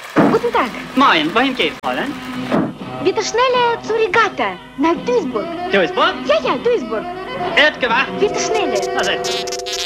Guten Tag. Moin, wohin geht's, Fräulein? Bitte schnell zur Regatta, nach Duisburg. Duisburg? Ja, Duisburg. Wird gewacht. Bitte schnell. Na, selbst.